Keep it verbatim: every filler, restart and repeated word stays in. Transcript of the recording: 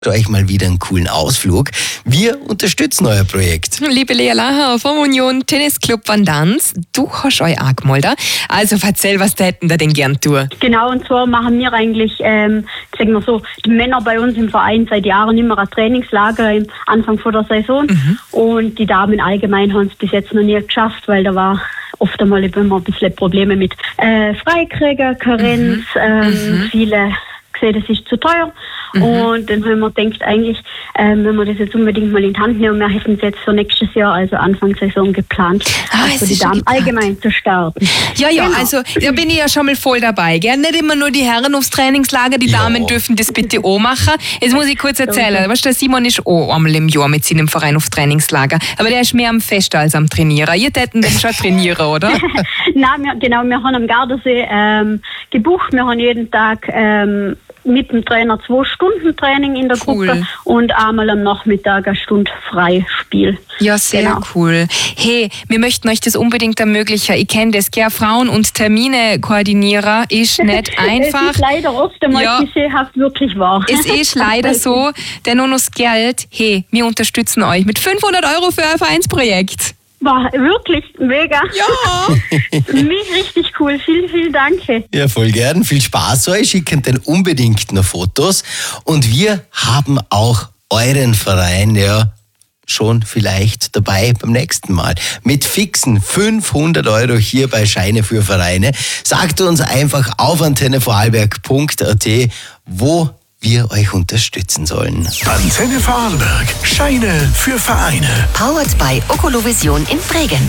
euch mal wieder einen coolen Ausflug. Wir unterstützen euer Projekt. Liebe Lea Lacher vom Union Tennisclub Vandanz, du hast euch angemeldet. Also erzähl, was da hätten da denn gern tun? Genau, und zwar machen wir eigentlich, ähm, sagen wir so, die Männer bei uns im Verein seit Jahren immer ein Trainingslager am Anfang vor der Saison. Mhm. Und die Damen allgemein haben es bis jetzt noch nie geschafft, weil da war oft einmal immer ein bisschen Probleme mit äh, Freikriegen, Karenz, mhm. ähm, mhm. viele gesehen, das ist zu teuer. Mhm. Und dann haben wir gedacht, eigentlich, ähm, wenn wir das jetzt unbedingt mal in die Hand nehmen, wir hätten es jetzt für nächstes Jahr, also Anfang Saison geplant, ah, also die Damen allgemein zu starten. Ja, ja, genau. Also da bin ich ja schon mal voll dabei. Gell? Nicht immer nur die Herren aufs Trainingslager, die ja. Damen dürfen das bitte auch machen. Jetzt muss ich kurz erzählen, weißt du, der Simon ist auch einmal im Jahr mit seinem Verein auf Trainingslager, aber der ist mehr am Festen als am Trainieren. Ihr täten den schon trainieren, oder? Nein, wir, genau, wir haben am Gardasee ähm, gebucht, wir haben jeden Tag ähm, mit dem Trainer zwei Stunden Training in der cool. Gruppe und einmal am Nachmittag eine Stunde Freispiel. Ja, sehr genau. cool. Hey, wir möchten euch das unbedingt ermöglichen. Ich kenne das, gell? Frauen und Termine koordinieren ist nicht einfach. Es ist leider oft einmal ja. klischeehaft wirklich wahr. Es ist leider so, denn nur das Geld, hey, wir unterstützen euch mit fünfhundert Euro für ein Vereinsprojekt. War wirklich mega. Ja. Mich richtig cool. Vielen, vielen Dank. Ja, voll gern. Viel Spaß euch. Schickt dann unbedingt noch Fotos. Und wir haben auch euren Verein ja schon vielleicht dabei beim nächsten Mal. Mit fixen fünfhundert Euro hier bei Scheine für Vereine. Sagt uns einfach auf antenne vorarlberg punkt a t, wo wir euch unterstützen sollen. Antenne Vorarlberg. Scheine für Vereine. Powered by Okolovision in Bregenz.